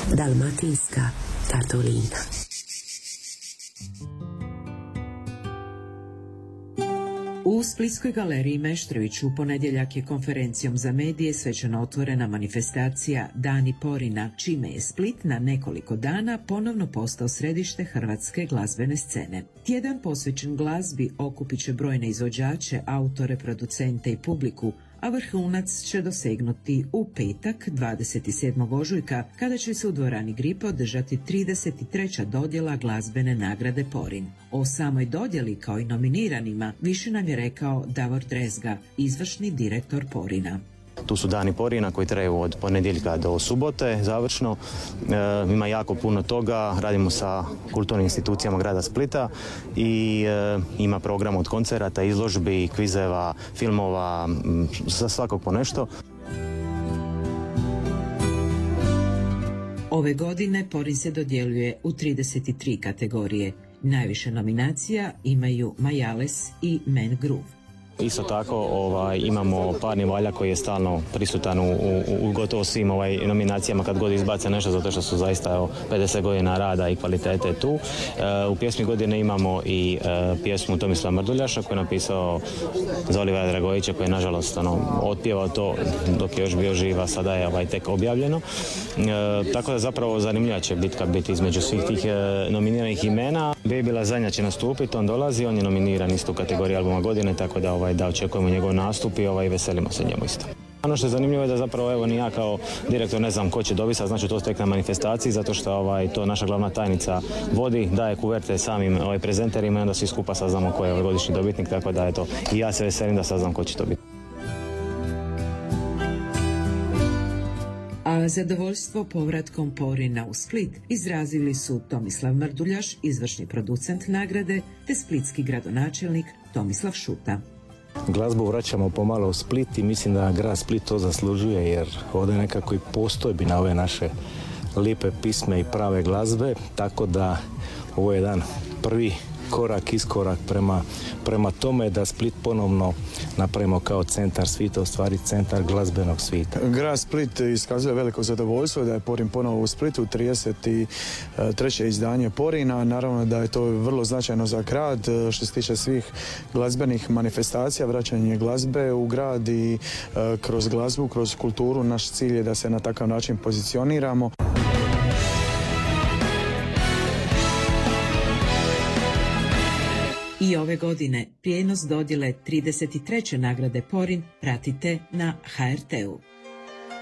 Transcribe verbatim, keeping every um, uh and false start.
Dalmatinska Tartolina. U Splitskoj galeriji Meštrović u ponedjeljak je konferencijom za medije svečano otvorena manifestacija Dani Porina, čime je Split na nekoliko dana ponovno postao središte hrvatske glazbene scene. Tjedan posvećen glazbi okupit će brojne izvođače, autore, producente i publiku, a vrhunac će dosegnuti u petak dvadeset sedmog ožujka kada će se u dvorani Gripe održati trideset treća dodjela glazbene nagrade Porin. O samoj dodjeli kao i nominiranima više nam je rekao Davor Drezga, izvršni direktor Porina. Tu su dani Porina koji traju od ponedjeljka do subote završno. E, ima jako puno toga, radimo sa kulturnim institucijama grada Splita i e, ima program od koncerata, izložbi, kvizeva, filmova, za svakog po nešto. Ove godine Porin se dodjeljuje u trideset tri kategorije. Najviše nominacija imaju Majales i Man Groove. Isto tako ovaj, imamo Parni Valja koji je stalno prisutan u, u, u gotovo svim ovaj, nominacijama kad god izbace nešto, zato što su zaista evo, pedeset godina rada i kvalitete tu. E, u pjesmi godine imamo i e, pjesmu Tomislava Mrduljaša koji je napisao za Olivera Dragovića koji je nažalost ono, otpjevao to dok je još bio živ, a sada je ovaj, tek objavljeno. E, tako da zapravo zanimljiva će bitka biti između svih tih e, nominiranih imena. Baby Lazanja će nastupiti, on dolazi, on je nominiran isto u kategoriji albuma godine, tako da ovaj, da očekujemo njegov nastup i ovaj, veselimo se njemu isto. Ono što je zanimljivo je da zapravo evo ni ja kao direktor ne znam ko će dobiti, znači to tek na manifestaciji, zato što ovaj, to naša glavna tajnica vodi, daje kuverte samim ovaj, prezenterima i onda svi skupa saznamo ko je ovaj godišnji dobitnik, tako da eto i ja se veselim da saznam ko će to biti. A zadovoljstvo povratkom Porina u Split izrazili su Tomislav Mrduljaš, izvršni producent nagrade, te splitski gradonačelnik Tomislav Šuta. Glazbu vraćamo pomalo u Split i mislim da grad Split to zaslužuje, jer ovdje nekako i postojbina ove naše lijepe pisme i prave glazbe, tako da ovo je jedan prvi korak, iskorak prema, prema tome da Split ponovno napravimo kao centar svijeta, u stvari centar glazbenog svijeta. Grad Split iskazuje veliko zadovoljstvo da je Porin ponovo u Splitu, trideset treće izdanje Porina. Naravno da je to vrlo značajno za grad što se tiče svih glazbenih manifestacija, vraćanje glazbe u grad i kroz glazbu, kroz kulturu. Naš cilj je da se na takav način pozicioniramo. I ove godine prijenos dodjele trideset treće nagrade Porin pratite na ha er te u.